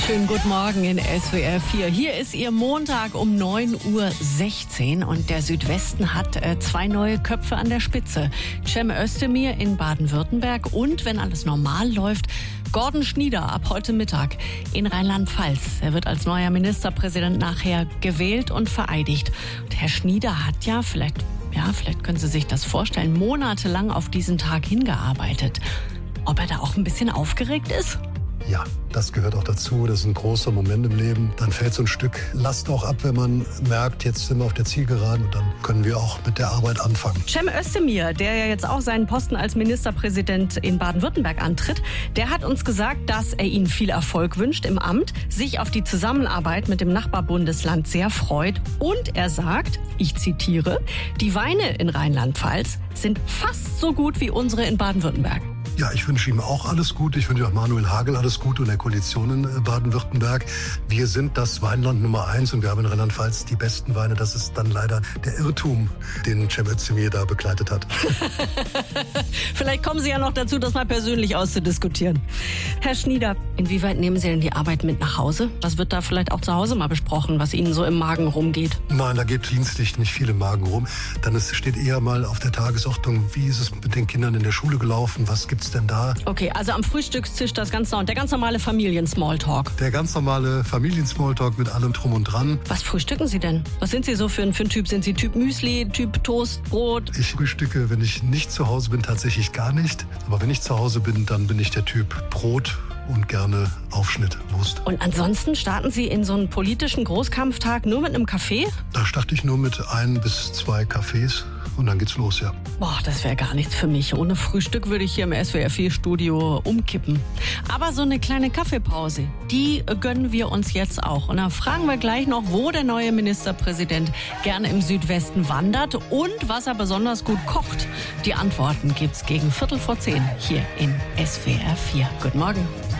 Schönen guten Morgen in SWR 4. Hier ist Ihr Montag um 9:16 Uhr und der Südwesten hat zwei neue Köpfe an der Spitze. Cem Özdemir in Baden-Württemberg und, wenn alles normal läuft, Gordon Schnieder ab heute Mittag in Rheinland-Pfalz. Er wird als neuer Ministerpräsident nachher gewählt und vereidigt. Und Herr Schnieder hat vielleicht können Sie sich das vorstellen, monatelang auf diesen Tag hingearbeitet. Ob er da auch ein bisschen aufgeregt ist? Ja, das gehört auch dazu. Das ist ein großer Moment im Leben. Dann fällt so ein Stück Last auch ab, wenn man merkt, jetzt sind wir auf der Zielgeraden und dann können wir auch mit der Arbeit anfangen. Cem Özdemir, der ja jetzt auch seinen Posten als Ministerpräsident in Baden-Württemberg antritt, der hat uns gesagt, dass er Ihnen viel Erfolg wünscht im Amt, sich auf die Zusammenarbeit mit dem Nachbarbundesland sehr freut und er sagt, ich zitiere, die Weine in Rheinland-Pfalz sind fast so gut wie unsere in Baden-Württemberg. Ja, ich wünsche ihm auch alles Gute. Ich wünsche auch Manuel Hagel alles Gute und der Koalition in Baden-Württemberg. Wir sind das Weinland Nummer 1 und wir haben in Rheinland-Pfalz die besten Weine. Das ist dann leider der Irrtum, den Cem Özdemir da begleitet hat. Vielleicht kommen Sie ja noch dazu, das mal persönlich auszudiskutieren. Herr Schnieder, inwieweit nehmen Sie denn die Arbeit mit nach Hause? Was wird da vielleicht auch zu Hause mal besprochen, was Ihnen so im Magen rumgeht? Nein, da geht dienstlich nicht viel im Magen rum. Dann steht eher mal auf der Tagesordnung, wie ist es mit den Kindern in der Schule gelaufen, was gibt's denn da? Okay, also am Frühstückstisch der ganz normale Familien-Smalltalk. Der ganz normale Familien-Smalltalk mit allem Drum und Dran. Was frühstücken Sie denn? Was sind Sie so für ein Typ? Sind Sie Typ Müsli, Typ Toast, Brot? Ich frühstücke, wenn ich nicht zu Hause bin, tatsächlich gar nicht. Aber wenn ich zu Hause bin, dann bin ich der Typ Brot und gerne Aufschnitt, Wurst. Und ansonsten starten Sie in so einen politischen Großkampftag nur mit einem Kaffee? Da starte ich nur mit 1 bis 2 Kaffees. Und dann geht's los, ja. Boah, das wäre gar nichts für mich. Ohne Frühstück würde ich hier im SWR4-Studio umkippen. Aber so eine kleine Kaffeepause, die gönnen wir uns jetzt auch. Und dann fragen wir gleich noch, wo der neue Ministerpräsident gerne im Südwesten wandert und was er besonders gut kocht. Die Antworten gibt's gegen 9:45 hier in SWR4. Guten Morgen.